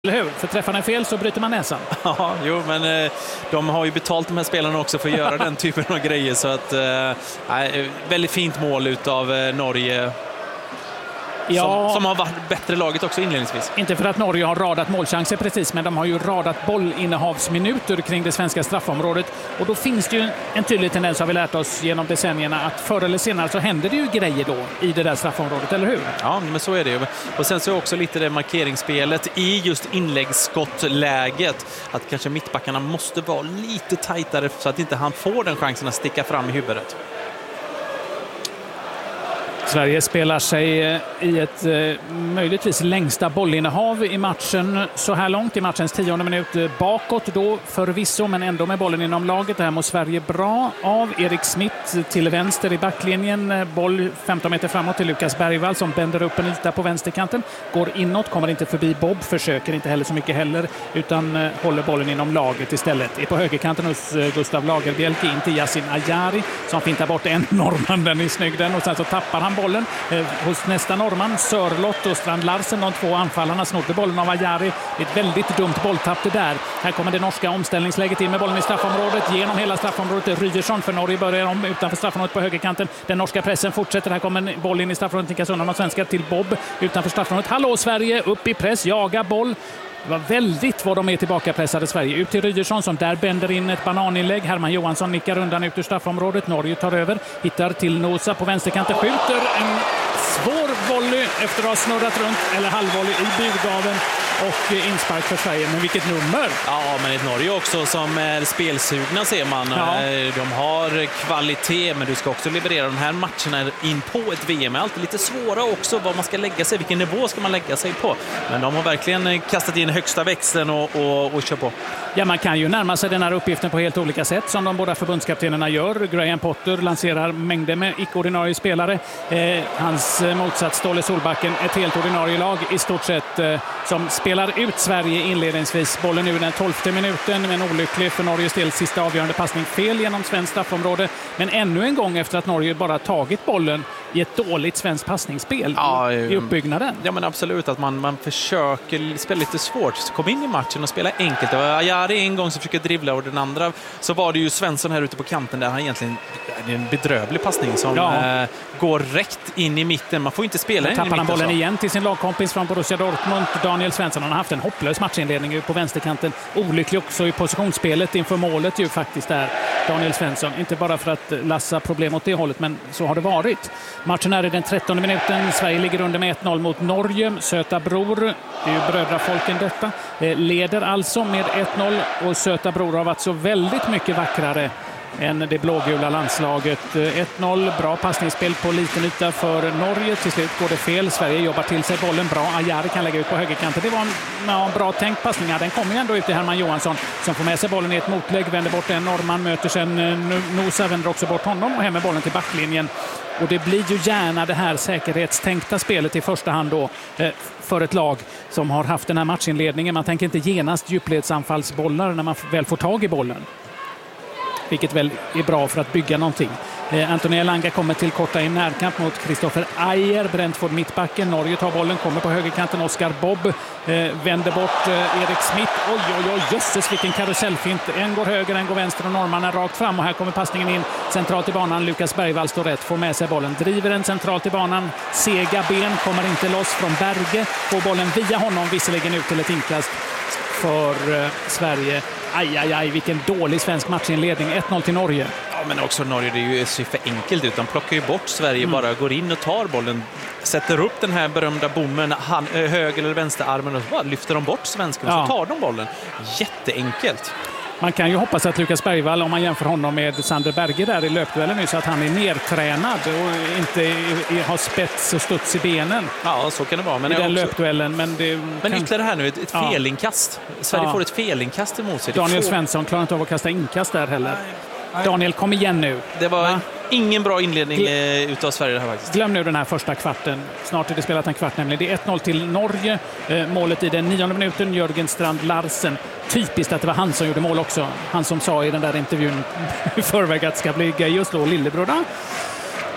Eller hur? För träffar den fel så bryter man näsan. Ja, jo, men de har ju betalt de här spelarna också för att göra den typen av grejer. Så att, väldigt fint mål utav Norge. Ja, som har varit bättre laget också inledningsvis. Inte för att Norge har radat målchanser precis, men de har ju radat bollinnehavsminuter kring det svenska straffområdet. Och då finns det ju en tydlig tendens, har vi lärt oss genom decennierna, att förr eller senare så händer det ju grejer då i det där straffområdet, eller hur? Ja, men så är det ju. Och sen så också lite det markeringsspelet i just inläggsskottläget. Att kanske mittbackarna måste vara lite tajtare så att inte han får den chansen att sticka fram i huvudet. Sverige spelar sig i ett möjligtvis längsta bollinnehav i matchen så här långt, i matchens 10:e minut bakåt då förvisso, men ändå med bollen inom laget. Det här mår Sverige bra av. Erik Smith till vänster i backlinjen, boll 15 meter framåt till Lukas Bergvall som bänder upp en yta på vänsterkanten, går inåt, kommer inte förbi Bob, försöker inte heller så mycket heller, utan håller bollen inom laget istället. Är på högerkanten hos Gustav Lagerbielke in till Yasin Ayari som fintar bort en norrman, den är snygg den, och sen så tappar han bollen hos nästa norrman, Sörlott och Strand Larsen, de två anfallarna snodde bollen av Ayari. Det är ett väldigt dumt bolltapp det där. Här kommer det norska omställningsläget in med bollen i straffområdet, genom hela straffområdet. Rygersson för Norge börjar om utanför straffområdet på högerkanten. Den norska pressen fortsätter, här kommer en boll in i straffområdet, nickas undan av svenskar till Bob utanför straffområdet. Hallå Sverige, upp i press, jaga boll. Det var väldigt vad de är tillbaka pressade Sverige. Ut till Rygersson som där bänder in ett bananinlägg. Herman Johansson nickar undan ut ur straffområdet. Norge tar över, hittar till Nosa på vänsterkanten, skjuter en svår volley efter att ha snurrat runt, eller halvvolley i byggaven, och inspark för Sverige. Men vilket nummer! Ja, men ett Norge också som är spelsugna ser man. Ja. De har kvalitet, men du ska också leverera de här matcherna in på ett VM. Det är alltid lite svåra också vad man ska lägga sig, vilken nivå ska man lägga sig på. Men de har verkligen kastat in högsta växeln och kör på. Ja, man kan ju närma sig den här uppgiften på helt olika sätt som de båda förbundskaptenerna gör. Graham Potter lanserar mängder med icke-ordinarie spelare. Hans motsats Ståle Solbacken, ett helt ordinarie lag i stort sett som spelar ut Sverige inledningsvis. Bollen nu i den 12:e minuten med en olycklig för Norges del sista avgörande passning fel genom svensk straffområde. Men ännu en gång efter att Norge bara tagit bollen i ett dåligt svenskt passningsspel i uppbyggnaden. Ja, men absolut att man försöker spela lite svårt. Kom in i matchen och spela enkelt. Ayari en gång så försöker dribbla, och den andra så var det ju Svensson här ute på kanten där han egentligen, det är en bedrövlig passning som går rätt in i mitten. Man får inte spela in i mitten. Tappar han bollen igen till sin lagkompis från Borussia Dortmund, Daniel Svensson. Han har haft en hopplös matchinledning på vänsterkanten. Olycklig också i positionsspelet inför målet ju faktiskt där, Daniel Svensson. Inte bara för att lassa problem åt det hållet, men så har det varit. Matchen är i den 13:e minuten. Sverige ligger under med 1-0 mot Norge. Söta Bror, det är ju brödrafolken detta, leder alltså med 1-0, och Söta Bror har varit så väldigt mycket vackrare än det blågula landslaget. 1-0, bra passningsspel på liten yta för Norge. Till slut går det fel. Sverige jobbar till sig bollen bra. Ayari kan lägga ut på högerkanten. Det var en bra tänkt passning. Den kommer ju ändå ut till Herman Johansson som får med sig bollen i ett motlägg, vänder bort en norrman, möter sen Nosa, vänder också bort honom och hem med bollen till backlinjen. Och det blir ju gärna det här säkerhetstänkta spelet i första hand då för ett lag som har haft den här matchinledningen. Man tänker inte genast djupledsanfallsbollar när man väl får tag i bollen, vilket väl är bra för att bygga någonting. Anthony Elanga kommer till korta i närkamp mot Christopher Ayer, Brentford mittbacken. Norge tar bollen, kommer på högerkanten. Oscar Bob vänder bort Erik Smith. Oj, jösses vilken karusellfint. En går höger, en går vänster och norrmannen rakt fram. Och här kommer passningen in centralt i banan. Lukas Bergvall står rätt, får med sig bollen. Driver den centralt i banan. Sega ben, kommer inte loss från Berge. Får bollen via honom, visserligen ut till ett inkast för Sverige. Aj, vilken dålig svensk matchinledning. 1-0 till Norge. Ja, men också Norge, det är ju så för enkelt ut. De plockar ju bort Sverige, bara går in och tar bollen, sätter upp den här berömda bommen, höger eller vänsterarmen, och så bara lyfter de bort svensken och så tar de bollen. Jätteenkelt. Man kan ju hoppas att Lukas Bergvall, om man jämför honom med Sander Berge där i löpduellen nu, så att han är nertränad och inte har spets och studs i benen. Ja, så kan det vara. Men i den löpduellen. Men ytterligare här nu, ett felinkast. Sverige får ett felinkast emot sig. Daniel Svensson klarar inte av att kasta inkast där heller. Nej. Daniel, kom igen nu. Det var ingen bra inledning utav Sverige det här faktiskt. Glöm nu den här första kvarten. Snart är det spelat en kvart nämligen. Det är 1-0 till Norge. Målet i den 9:e minuten, Jörgen Strand Larsen. Typiskt att det var han som gjorde mål också. Han som sa i den där intervjun i förväg att det ska bli Gaius då, lillebror. Ja,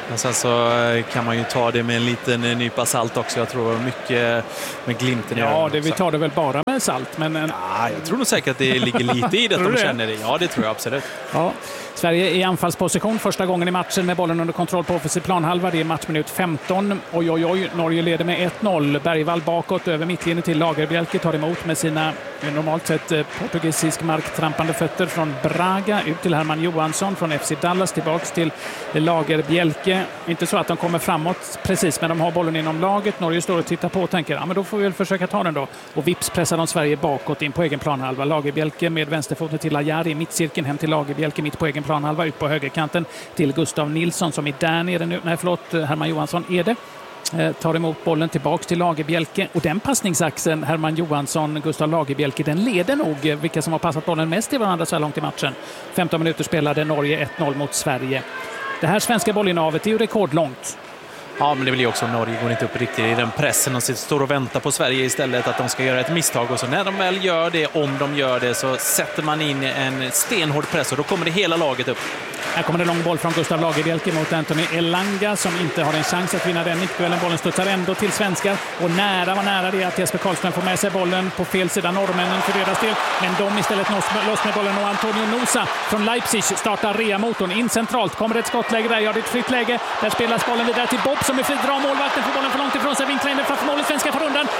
Men sen så kan man ju ta det med en liten nypa salt också. Jag tror mycket med glimten i ögonen. Vi tar det väl bara med salt. Men jag tror nog säkert att det ligger lite i det att de känner det. Ja, det tror jag absolut. Ja. Sverige i anfallsposition första gången i matchen med bollen under kontroll på offensiv planhalva. Det är matchminut 15. Oj. Norge leder med 1-0. Bergvall bakåt över mittlinjen till Lagerbielke. Tar emot med sina normalt sett portugisisk marktrampande fötter från Braga. Ut till Herman Johansson från FC Dallas. Tillbaks till Lagerbielke. Inte så att de kommer framåt precis, men de har bollen inom laget. Norge står och tittar på och tänker, men då får vi väl försöka ta den då. Och vips pressar de Sverige bakåt in på egen planhalva. Lagerbielke med vänsterfoten till Ajari i mittcirkeln. Hem till Lagerbielke mitt på egen planhalva. Ut på högerkanten till Gustav Nilsson som är där nere nu. Herman Johansson är det. Tar emot bollen tillbaks till Lagerbielke. Och den passningsaxeln, Herman Johansson, Gustav Lagerbielke, den leder nog vilka som har passat bollen mest till varandra så här långt i matchen. 15 minuter spelade Norge 1-0 mot Sverige. Det här svenska bollinnehavet är ju rekordlångt. Ja, men det blir ju också Norge går inte upp riktigt i den pressen och står och väntar på Sverige istället att de ska göra ett misstag. Och så när de väl gör det, om de gör det, så sätter man in en stenhård press och då kommer det hela laget upp. Här kommer det lång boll från Gustav Lagerbielke mot Anthony Elanga som inte har en chans att vinna den nickduellen. Bollen studsar ändå till svenskar och nära det att Jesper Karlström får med sig bollen på fel sida norrmännen för deras del. Men de istället loss med bollen och Antonio Nusa från Leipzig startar reamotorn in centralt. Kommer ett skottläge där, det är ett fritt läge. Där spelas bollen vidare till Bob som är fri, drar målvakten för bollen för långt ifrån sig. Vinklar in den framför målet, svenska för undan.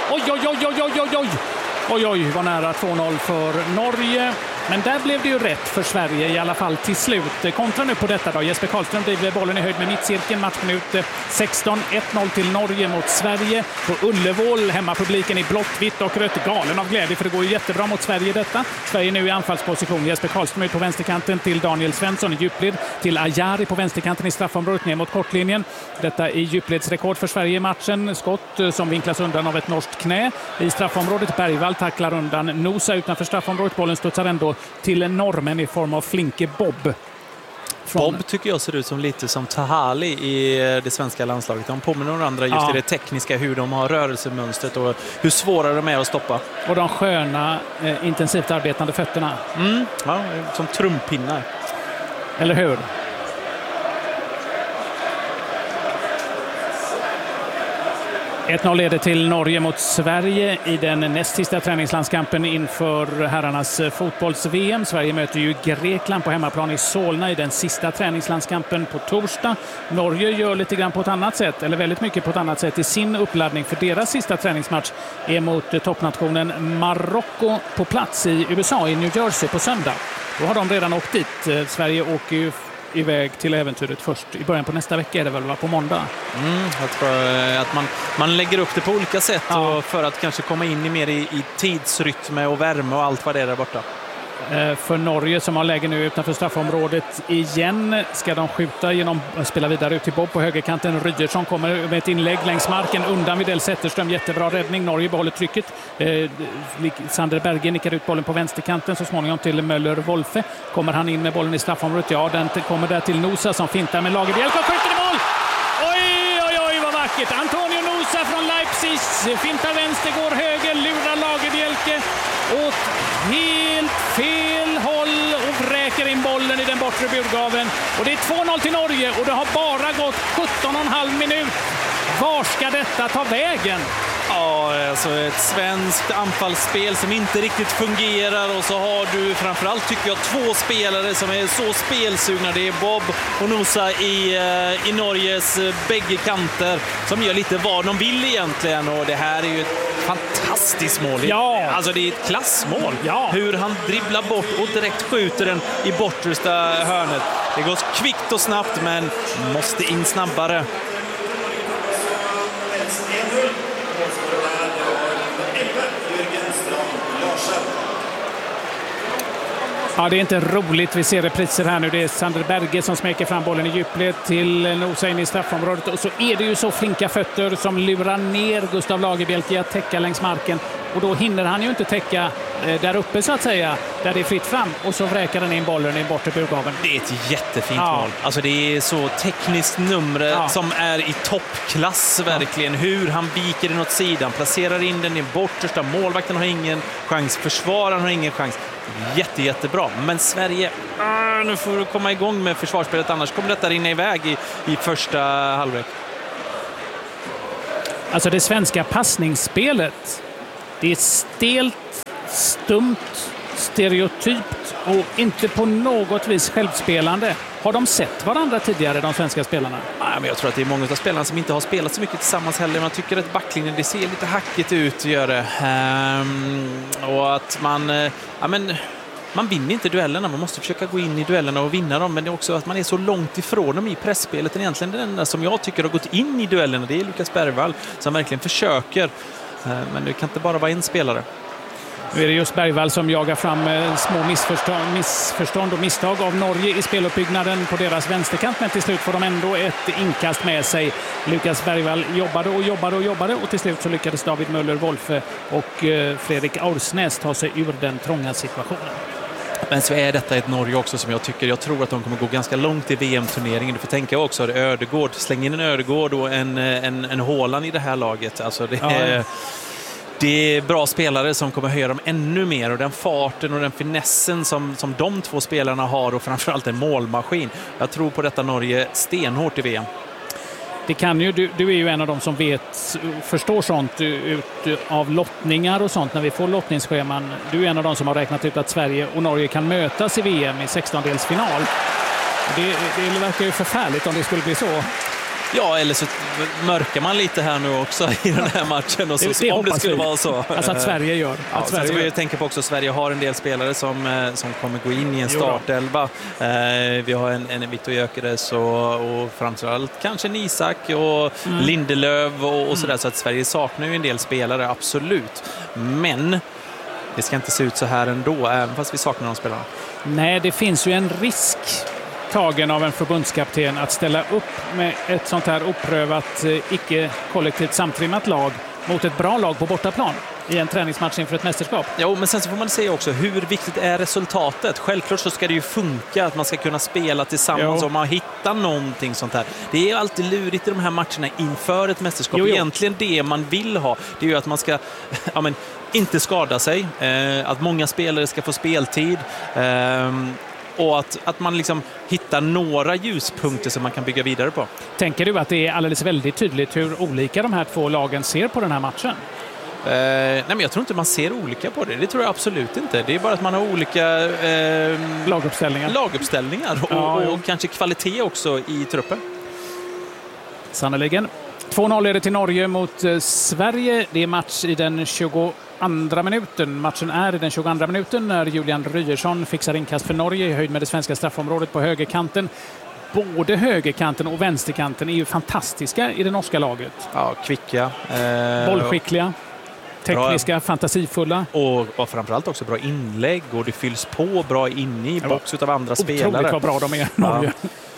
Oj, var nära 2-0 för Norge. Men där blev det ju rätt för Sverige i alla fall till slut. Kontra nu på detta då. Jesper Karlström driver bollen i höjd med mittcirkeln. Matchminut 16. 1-0 till Norge mot Sverige. På Ullevål, hemmapubliken i blått, vitt och rött. Galen av glädje för det går ju jättebra mot Sverige detta. Sverige nu i anfallsposition. Jesper Karlström ut på vänsterkanten till Daniel Svensson i djupled. Till Ajari på vänsterkanten i straffområdet ner mot kortlinjen. Detta är djupledsrekord för Sverige i matchen. Skott som vinklas undan av ett norskt knä. I straffområdet Bergvall tacklar undan Nusa utanför straffområdet. Bollen studsar ändå till normen i form av flinke Bob. Bob tycker jag ser ut som lite som Tahali i det svenska landslaget. De påminner om andra just i det tekniska, hur de har rörelsemönstret och hur svåra de är att stoppa. Och de sköna, intensivt arbetande fötterna. Ja, som trumpinnar. Eller hur? ...1-0 leder till Norge mot Sverige i den näst sista träningslandskampen inför herrarnas fotbolls-VM. Sverige möter ju Grekland på hemmaplan i Solna i den sista träningslandskampen på torsdag. Norge gör lite grann på ett annat sätt, eller väldigt mycket på ett annat sätt i sin uppladdning, för deras sista träningsmatch är mot toppnationen Marocko på plats i USA, i New Jersey på söndag. Då har de redan åkt dit. Sverige åker ju iväg till äventyret först i början på nästa vecka, är det väl på måndag? Jag tror att man lägger upp det på olika sätt och för att kanske komma in mer i tidsrytm och värme och allt vad det är där borta. För Norge som har läge nu utanför straffområdet igen ska de skjuta genom att spela vidare ut till Bob på högerkanten. Rygersson kommer med ett inlägg längs marken undan Widell Zetterström. Jättebra räddning. Norge behåller trycket. Sander Berge nickar ut bollen på vänsterkanten så småningom till Möller Wolfe. Kommer han in med bollen i straffområdet? Ja, den kommer där till Nusa som fintar med Lagerbielke och skjuter i mål! Oj, vad vackert! Antonio Nusa från Leipzig fintar vänster, går höger, lurar Lagerbielke åt helt fel håll och vräker in bollen i den bortre burgaven. Och det är 2-0 till Norge och det har bara gått 17,5 minut. Var ska detta ta vägen? Ja, alltså ett svenskt anfallsspel som inte riktigt fungerar och så har du framförallt, tycker jag, två spelare som är så spelsugna. Det är Bob och Nusa i Norges bägge kanter som gör lite vad de vill egentligen, och det här är ju ett fantastiskt mål. Ja. Alltså det är ett klassmål. Ja. Hur han dribblar bort och direkt skjuter den i bortersta hörnet. Det går kvickt och snabbt men måste in snabbare. Ja, det är inte roligt. Vi ser repriser här nu. Det är Sander Berge som smäcker fram bollen i djupled till Nusa in i straffområdet. Och så är det ju så flinka fötter som lurar ner Gustav Lagerbielke att täcka längs marken. Och då hinner han ju inte täcka där uppe så att säga, där det är fritt fram, och så vräker den in bollen i bortre burgaveln. Det är ett jättefint mål. Alltså det är så tekniskt nummer som är i toppklass verkligen. Hur han viker den åt sidan, placerar in den i bortersta. Målvakten har ingen chans, försvararen har ingen chans. Jättebra. Men Sverige, nu får du komma igång med försvarsspelet, annars kommer detta rinna iväg i första halvlek. Alltså det svenska passningsspelet, det är stelt, stumt, stereotypt och inte på något vis självspelande. Har de sett varandra tidigare, de svenska spelarna? Nej, men jag tror att det är många av spelarna som inte har spelat så mycket tillsammans heller. Man tycker att backlinjen, det ser lite hackigt ut, gör det. Och att man vinner inte duellerna. Man måste försöka gå in i duellerna och vinna dem. Men det är också att man är så långt ifrån dem i pressspelet. Egentligen den enda som jag tycker har gått in i duellerna, det är Lukas Bergvall som verkligen försöker. Men det kan inte bara vara en spelare. Nu är det just Bergvall som jagar fram små missförstånd och misstag av Norge i speluppbyggnaden på deras vänsterkant, men till slut får de ändå ett inkast med sig. Lukas Bergvall jobbade och till slut så lyckades David Möller-Wolfe och Fredrik Aursnäs ta sig ur den trånga situationen. Men så är detta ett Norge också som jag tror att de kommer gå ganska långt i VM-turneringen. Du får tänka också att Ödegård, släng in en Ödegård och en Haaland i det här laget. Alltså det är bra spelare som kommer höja dem ännu mer, och den farten och den finessen som de två spelarna har, och framförallt en målmaskin. Jag tror på detta Norge stenhårt i VM. Det kan ju, du är ju en av dem som förstår sånt ut av lottningar och sånt när vi får lottningsscheman. Du är en av dem som har räknat ut att Sverige och Norge kan mötas i VM i 16-delsfinal. Det verkar ju förfärligt om det skulle bli så. Ja, eller så mörkar man lite här nu också i den här matchen. Och så, om det skulle vara så. Alltså att Sverige gör. Sen ska vi tänka på också att Sverige har en del spelare som kommer gå in i en startelva. Vi har en Victor Gyökeres och framförallt kanske en Isak och Lindelöf och sådär. Så att Sverige saknar ju en del spelare, absolut. Men det ska inte se ut så här ändå, även fast vi saknar de spelarna. Nej, det finns ju en risk tagen av en förbundskapten att ställa upp med ett sånt här upprövat, icke-kollektivt samtrimmat lag mot ett bra lag på bortaplan i en träningsmatch inför ett mästerskap. Jo, men sen så får man säga också hur viktigt är resultatet. Självklart så ska det ju funka att man ska kunna spela tillsammans om man hittar någonting sånt här. Det är alltid lurigt i de här matcherna inför ett mästerskap. Egentligen det man vill ha, det är ju att man ska inte skada sig, att många spelare ska få speltid, och att man liksom hittar några ljuspunkter som man kan bygga vidare på. Tänker du att det är alldeles väldigt tydligt hur olika de här två lagen ser på den här matchen? Nej, men jag tror inte man ser olika på det. Det tror jag absolut inte. Det är bara att man har olika laguppställningar och kanske kvalitet också i truppen. Sannoliken. 2-0 är det till Norge mot Sverige. Det är match i den 22 minuten. Matchen är i den 22 minuten när Julian Ryerson fixar inkast för Norge i höjd med det svenska straffområdet på högerkanten. Både högerkanten och vänsterkanten är ju fantastiska i det norska laget. Ja, kvicka. Bollskickliga. Tekniska, fantasifulla. Och framförallt också bra inlägg, och det fylls på bra inne i box av andra spelare. Otroligt vad bra de är, Norge.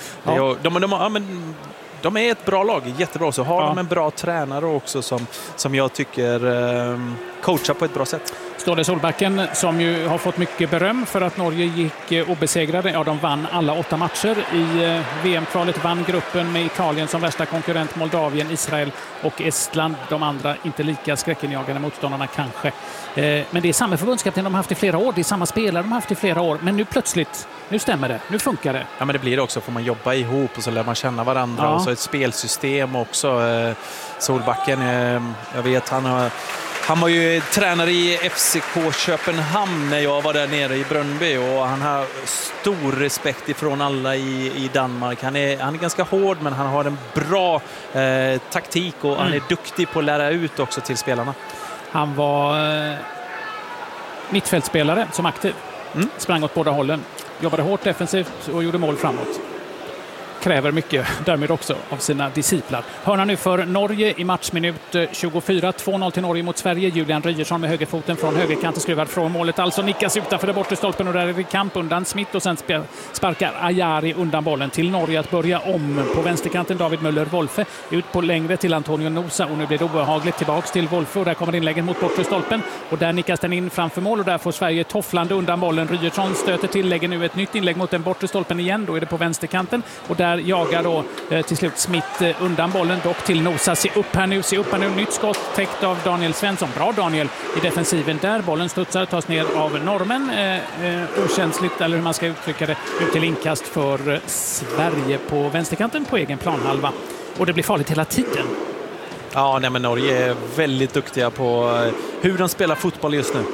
De är ett bra lag, jättebra. Så har de en bra tränare också som jag tycker coachar på ett bra sätt. Ståle Solbacken, som ju har fått mycket beröm för att Norge gick obesegrade. Ja, de vann alla 8 matcher i VM-kvalet, vann gruppen med Italien som värsta konkurrent, Moldavien, Israel och Estland. De andra inte lika skräckinjagande motståndarna kanske. Men det är samma förbundskapten de har haft i flera år. Det är samma spelare de har haft i flera år. Men nu plötsligt, nu stämmer det. Nu funkar det. Ja, men det blir det också. Får man jobba ihop och så lär man känna varandra. Och så ett spelsystem också. Solbacken, jag vet, han var ju tränare i FCK Köpenhamn när jag var där nere i Brøndby, och han har stor respekt ifrån alla i Danmark. Han är ganska hård, men han har en bra taktik, och han är duktig på att lära ut också till spelarna. Han var mittfältspelare som aktiv. Sprang åt båda hållen. Jobbade hårt defensivt och gjorde mål framåt. kräver mycket därmed också av sina disciplar. Hörna nu för Norge i matchminut 24. 2-0 till Norge mot Sverige. Julian Ryerson med högerfoten från högerkanten skruvad från målet. Alltså nickas utanför det bortre stolpen och där är det kamp undan Smith och sen sparkar Ajari undan bollen till Norge att börja om. På vänsterkanten David Möller-Wolfe ut på längre till Antonio Nusa och nu blir det obehagligt tillbaks till Wolfe och där kommer inlägget mot bortre stolpen och där nickas den in framför mål och där får Sverige tofflande undan bollen. Ryerson stöter till, lägger nu ett nytt inlägg mot den bortre stolpen igen. Då är det på vänsterkanten och där jagar då till slut Smith undan bollen dock till Nusa. Se upp här nu, nytt skott täckt av Daniel Svensson. Bra Daniel i defensiven där. Bollen studsar, tas ner av normen. Okänsligt, eller hur man ska uttrycka det, ut till inkast för Sverige på vänsterkanten på egen planhalva. Och det blir farligt hela tiden. Ja, men Norge är väldigt duktiga på hur de spelar fotboll just nu.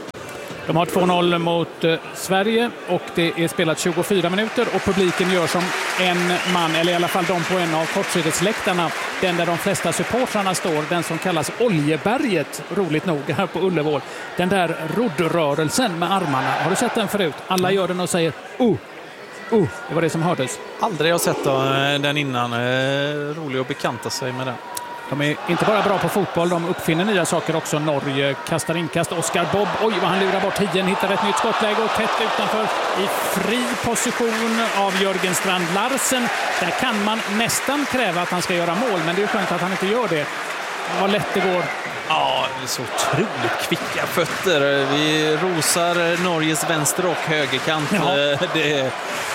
De har 2-0 mot Sverige och det är spelat 24 minuter och publiken gör som en man, eller i alla fall de på en av kortsidesläktarna, den där de flesta supportrarna står, den som kallas Oljeberget, roligt nog, här på Ullevål. Den där roddrörelsen med armarna, har du sett den förut? Alla gör den och säger det var det som hördes. Aldrig har sett den innan, rolig att bekanta sig med den. De är inte bara bra på fotboll, de uppfinner nya saker också. Norge kastar inkast. Oskar Bob, oj vad han lurar bort 10, hittar ett nytt skottläge och tätt utanför i fri position av Jörgen Strand Larsen. Där kan man nästan kräva att han ska göra mål, men det är skönt att han inte gör det. Vad lätt det går. Ja, det är så otroligt kvicka fötter. Vi rosar Norges vänster- och högerkant. Ja.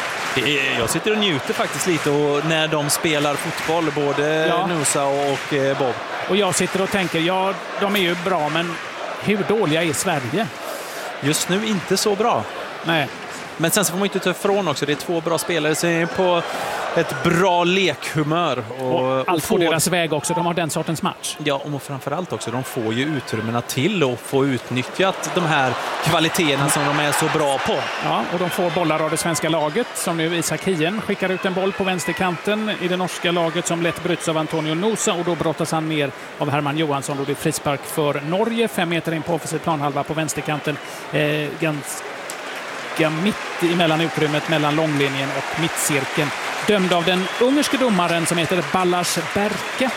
Jag sitter och njuter faktiskt lite och när de spelar fotboll, både Nusa och Bob. Och jag sitter och tänker, de är ju bra, men hur dåliga är Sverige? Just nu inte så bra. Nej. Men sen så får man inte ta ifrån också. Det är 2 bra spelare som är på ett bra lekhumör. Och allt får deras väg också. De har den sortens match. Ja, och framförallt också. De får ju utrymmena till att få utnyttjat de här kvaliteterna som de är så bra på. Ja, och de får bollar av det svenska laget. Som nu Isak Hien skickar ut en boll på vänsterkanten i det norska laget som lätt bryts av Antonio Nusa. Och då brottas han ner av Herman Johansson. Och det är frispark för Norge. 5 meter in på offensiv planhalva på vänsterkanten. Ganska mitt emellan utrymmet mellan långlinjen och mittcirkeln. Dömd av den ungerske domaren som heter Balázs Berke.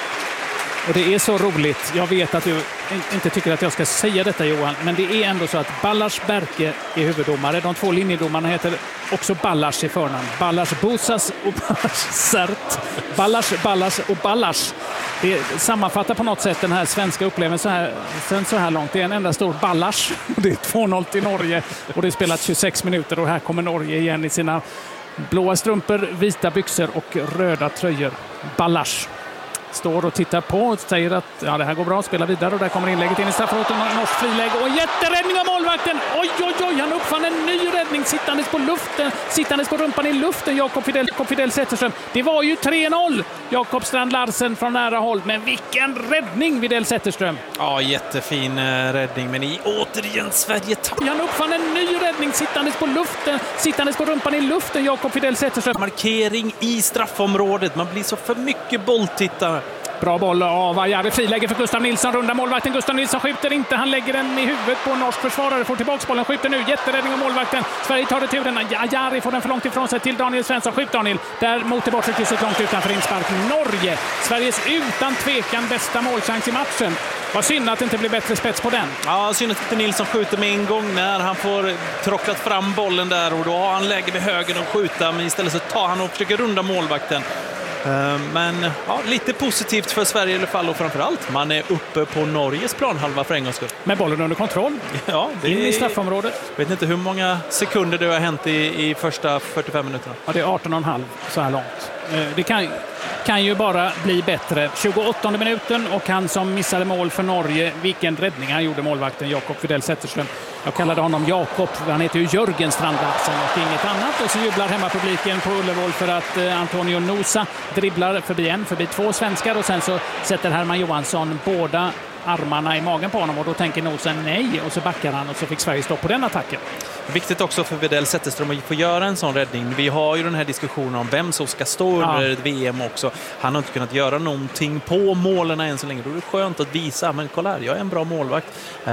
Och det är så roligt. Jag vet att du inte tycker att jag ska säga detta, Johan, men det är ändå så att Balázs Berke är huvuddomare. De 2 linjedomarna heter också Balázs i förnamn. Balázs Bouzas och Balázs Sert. Balázs och Balázs. Det sammanfattar på något sätt den här svenska upplevelsen så här långt. Det är en enda stor Balázs. Det är 2-0 till Norge och det är spelat 26 minuter och här kommer Norge igen i sina blåa strumpor, vita byxor och röda tröjor. Balázs står och tittar på och säger att det här går bra, spela vidare och där kommer inlägget in i straffområdet och norsk friläge och jätteräddning av målvakten. Oj, han uppfann en ny räddning sittandes på rumpan i luften, Jakob Fidel Zetterström. Det var ju 3-0. Jakob Strand Larsen från nära håll, men vilken räddning Fidel Zetterström. Ja, jättefin räddning, men återigen Sverige. Han uppfann en ny räddning sittandes på rumpan i luften, Jakob Fidel Zetterström. Markering i straffområdet, man blir så för mycket bolltittare. Bra boll av Ajari, friläge för Gustav Nilsson, runda målvakten. Gustav Nilsson skjuter inte, han lägger den i huvudet på en norsk försvarare, får tillbaka bollen, skjuter nu, jätteräddning av målvakten. Sverige tar det turen, Ajari får den för långt ifrån sig till Daniel Svensson, skjut Daniel, där mot det bortre krysset långt utanför inspark. Norge, Sveriges utan tvekan bästa målchans i matchen. Vad synd att det inte blir bättre spets på den. Ja, synd att inte Nilsson skjuter med en gång när han får trocklat fram bollen där och då har han läge vid höger och skjuta, men istället så tar han och försöker runda målvakten. Men lite positivt för Sverige i alla fall och framförallt man är uppe på Norges planhalva för en gångs skull. Med bollen under kontroll. Ja, det in i straffområdet. Jag vet inte hur många sekunder det har hänt i första 45 minuterna. Ja, det är 18,5 så här långt. Det kan ju bara bli bättre. 28 minuten och han som missade mål för Norge. Vilken räddning han gjorde, målvakten Jakob Fidel Zetterström. Jag kallade honom Jakob, han heter ju Jörgen Strand Larsen och inget annat. Och så jublar hemmapubliken på Ullevål för att Antonio Nusa dribblar förbi 2 svenskar och sen så sätter Herman Johansson båda armarna i magen på honom och då tänker Nosen nej och så backar han och så fick Sverige stopp på den attacken. Viktigt också för Fidel Zetterström att få göra en sån räddning. Vi har ju den här diskussionen om vem som ska stå under VM också. Han har inte kunnat göra någonting på målen än så länge. Då är det skönt att visa, men kolla här, jag är en bra målvakt.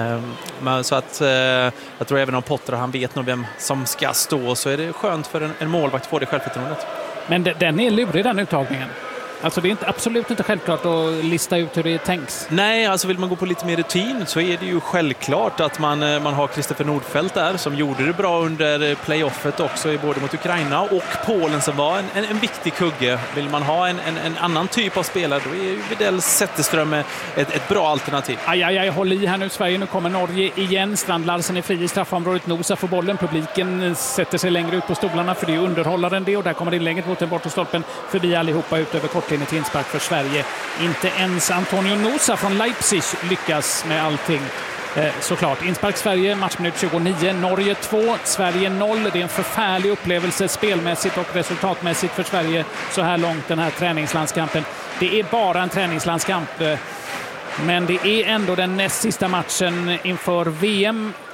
Så att jag tror även om Potter han vet nog vem som ska stå, så är det skönt för en målvakt att få det självförtroendet. Men den är lurig, den uttagningen. Alltså det är absolut inte självklart att lista ut hur det tänks. Nej, alltså vill man gå på lite mer rutin så är det ju självklart att man har Kristoffer Nordfeldt där som gjorde det bra under playoffet också både mot Ukraina och Polen som var en viktig kugge. Vill man ha en annan typ av spelare då är ju Widell Zetterström ett bra alternativ. Aj, håll i här nu Sverige. Nu kommer Norge igen. Strand Larsen är fri i straffområdet. Nosa får bollen. Publiken sätter sig längre ut på stolarna för det är underhållaren det och där kommer det inlägget mot den bortre stolpen förbi allihopa ut över kortlinjen till inspark för Sverige. Inte ens Antonio Nosa från Leipzig lyckas med allting. Såklart. Inspark Sverige, matchminut 29. Norge 2, Sverige 0. Det är en förfärlig upplevelse spelmässigt och resultatmässigt för Sverige så här långt den här träningslandskampen. Det är bara en träningslandskamp. Men det är ändå den näst sista matchen inför VM.